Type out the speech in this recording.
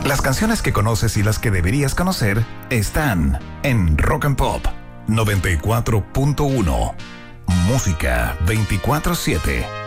Las canciones que conoces y las que deberías conocer están en Rock and Pop 94.1. Música 24/7.